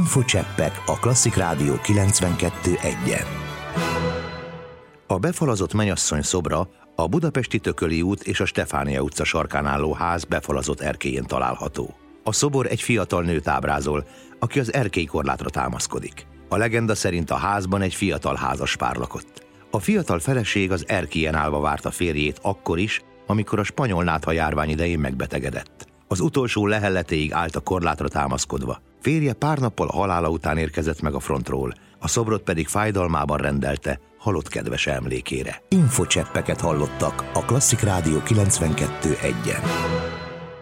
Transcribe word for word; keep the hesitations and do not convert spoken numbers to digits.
Infocseppek a Klasszik Rádió kilencvenkettő egyen. A befalazott mennyasszony szobra a budapesti Tököli út és a Stefánia utca sarkán álló ház befalazott erkélyén található. A szobor egy fiatal nőt ábrázol, aki az erkélykorlátra támaszkodik. A legenda szerint a házban egy fiatal házaspár lakott. A fiatal feleség az erkélyen állva várta férjét akkor is, amikor a spanyol nátha járvány idején megbetegedett. Az utolsó lehelletéig állt a korlátra támaszkodva. Férje pár nappal a halála után érkezett meg a frontról, a szobrot pedig fájdalmában rendelte halott kedves emlékére. Infocseppeket hallottak a Klasszik Rádió kilencvenkettő egyen.